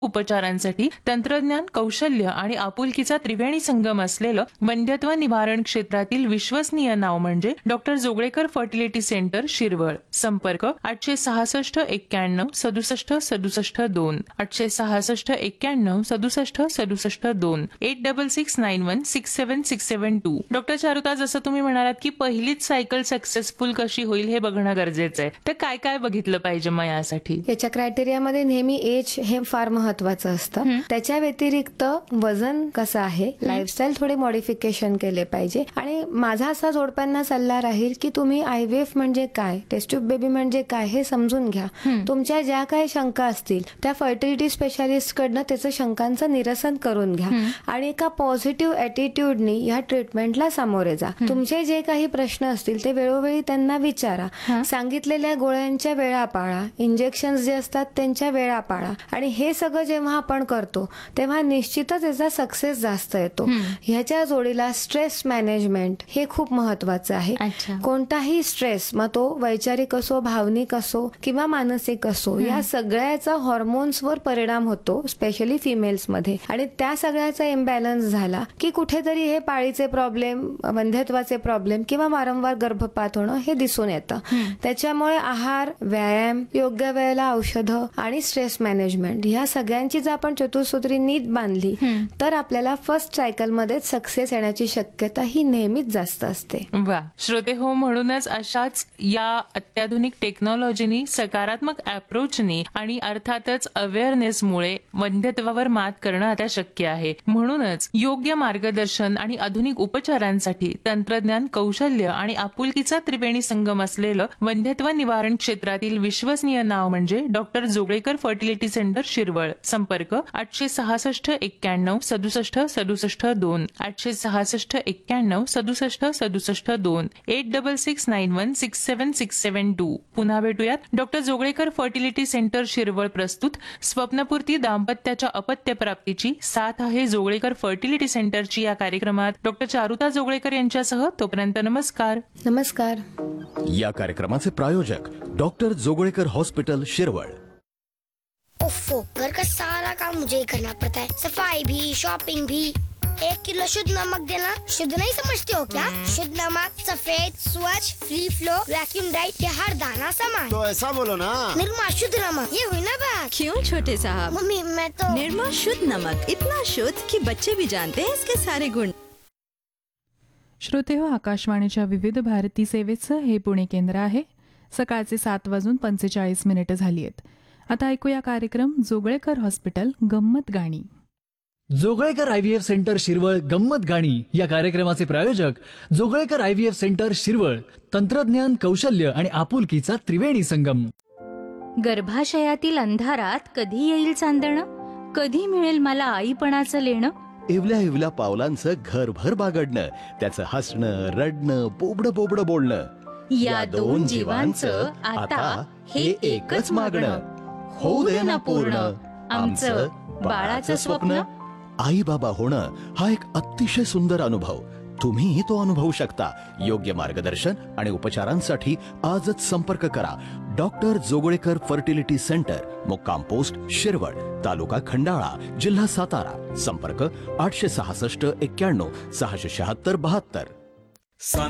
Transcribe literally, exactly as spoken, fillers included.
उपचारांसाठी तंत्रज्ञान, कौशल्य आणि आपुलकीचा त्रिवेणी संगम असलेलं वंध्यत्व निवारण क्षेत्रातील विश्वसनीय नाव म्हणजे doctor Joglekar fertility centre Shirwal. संपर्क आठशे सहासष्ट एक्क्याण्णव सदुसष्ट सदुसष्ट दोन आठशे सहासष्ट एक्क्याण्णव सदुसष्ट सदुसष्ट दोन eight double six nine one six seven six seven to. Doctor Charuta, जसं तुम्ही म्हणालात की पहिलीच सायकल सक्सेसफुल कशी होईल हे बघणं गरजेचं आहे, तर काय काय बघितलं पाहिजे मग यासाठी? याच्या क्रायटेरियामध्ये नेहमी एज हे फार महत्वाचं असतं. त्याच्या व्यतिरिक्त वजन कसं आहे, लाईफस्टाईल थोडे मॉडिफिकेशन केले पाहिजे. आणि माझा असा जोडप्यांना सल्ला राहील की तुम्ही आयव्हीएफ म्हणजे काय, टेस्ट ट्यूब बेबी म्हणजे काय हे समजून घ्या. तुमच्या ज्या काही शंका असतील त्या फर्टिलिटी स्पेशालिस्ट कडनं त्याचं शंकांचं निरसन करून घ्या आणि एका पॉझिटिव्ह ॲटिट्यूडनी या ट्रीटमेंटला सामोरे जा. तुमचे जे काही प्रश्न असतील ते वेळोवेळी त्यांना विचारा. सांगितलेल्या गोळ्यांच्या वेळा पाळा, इंजेक्शन जे असतात त्यांच्या वेळा पाळा. आणि हे सगळं जेव्हा आपण करतो तेव्हा निश्चितच याचा सक्सेस जास्त येतो. ह्याच्या जोडीला स्ट्रेस मॅनेजमेंट हे खूप महत्वाचं आहे. कोणताही स्ट्रेस, मग तो वैचारिक असो, भावनिक असो किंवा मानसिक असो, या सगळ्याचा हॉर्मोन्सवर परिणाम होतो, स्पेशली फिमेल्स मध्ये. आणि त्या सगळ्याचा इम्बॅलन्स झाला की कुठेतरी हे पाळीचे प्रॉब्लेम, वंध्यत्वाचे प्रॉब्लेम किंवा वारंवार गर्भपात होणं हे दिसून येतं. त्याच्यामुळे आहार, व्यायाम, योग्य वेळेला औषधं आणि स्ट्रेस मॅनेजमेंट ह्या सगळ्यांची जर आपण चतुसूत्री नीट बांधली तर आपल्याला फर्स्ट सायकल मध्ये सक्सेस येण्याची शक्यता ही नेहमीच जास्त असते. वा, श्रोते हो, म्हणूनच अशाच या अत्याधुनिक टेक्नॉलॉजीनी, सकारात्मक अप्रोचनी आणि अर्थातच अवेअरनेसमुळे वंध्यत्वावर मात करणं आता शक्य आहे. म्हणूनच योग्य मार्गदर्शन आणि आधुनिक उपचारांसाठी तंत्रज्ञान, कौशल्य आणि आपुलकीचा त्रिवेणी संगम असलेलं वंध्यत्व निवारण क्षेत्रातील विश्वसनीय नाव म्हणजे doctor Joglekar fertility centre Shirwal. संपर्क आठशे सहासष्ट एक्क्याण्णव सदुसष्ट सदुसष्ट दोन आठशे सहासष्ट एक्क्याण्णव सदुसष्ट सदुसष्ट दोन eight double six nine one six seven six seven to. पुन्हा भेटूयात. Doctor Joglekar fertility centre Shirwal प्रस्तुत स्वप्नपूर्ती दाम्पत्याच्या अपत्य प्राप्तीची साथ आहे जोगळेकर फर्टिलिटी सेंटरची या कार्यक्रमात डॉक्टर चारुता जोगळेकर यांच्यासह. तोपर्यंत नमस्कार. नमस्कार. या कार्यक्रमाचे प्रायोजक डॉक्टर जोगळेकर हॉस्पिटल शिरवळ. ओफो, घर का सारा काम मुझे ही करना पड़ता है, सफाई भी, शॉपिंग भी. एक किलो शुद्ध नमक देना. शुद्ध नहीं समझते हो क्या? शुद्ध नमक सफेद, स्वच्छ, फ्री फ्लो, वैक्यूम ड्राइड, ये हर दाना सामान. तो ऐसा बोलो ना, निर्मा शुद्ध नमक, ये हुई ना बात. क्यों छोटे साहब? मम्मी मैं तो निर्मा शुद्ध नमक, इतना शुद्ध कि बच्चे भी जानते हैं इसके सारे गुण. श्रोते हो, आकाशवाणीच्या विविध भारती सेवेचं हे पुणे केंद्र आहे. सकाळचे सात वाजून पंचेचाळीस मिनिटं झाली आहेत. आता ऐकूया कार्यक्रम जोगळेकर हॉस्पिटल गंमत गाणी. जोगळेकर आयव्हीएफ सेंटर शिरवळ गंमत गाणी या कार्यक्रमाचे प्रायोजक जोगळेकर आयव्हीएफ सेंटर शिरवळ, तंत्रज्ञान, कौशल्य आणि आपुलकीचा त्रिवेणी संगम. गर्भाशयातील अंधारात कधी येईल चांदणं, कधी मिळेल मला आईपणाचं लेणं. इवल्या इवल्या पावलांचं घरभर बागडणं, त्याचं हसणं, रडणं, बोबडं बोबडं बोलणं, या दोन जीवांचं आता हे एकच मागणं. होऊ दे ना पूर्ण आमचं बाळाचं स्वप्न. आई बाबा होणं हा एक अतिशय सुंदर अनुभव. तुम्हीही तो अनुभवू शकता. योग्य मार्गदर्शन आणि उपचारांसाठी आजच संपर्क करा. डॉक्टर जोगळेकर फर्टिलिटी सेंटर, मुक्काम पोस्ट शिरवळ, तालुका खंडाळा, जिल्हा सातारा. संपर्क आठशे सहासष्ट एक्क्याण्णव सहाशे शहात्तर बहात्तर.